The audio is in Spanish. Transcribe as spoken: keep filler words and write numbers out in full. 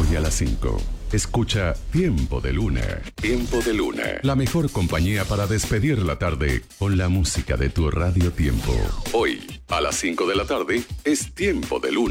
y a las cinco. Escucha Tiempo de Luna. Tiempo de Luna. La mejor compañía para despedir la tarde con la música de tu Radio Tiempo. Hoy, a las cinco de la tarde, es Tiempo de Luna.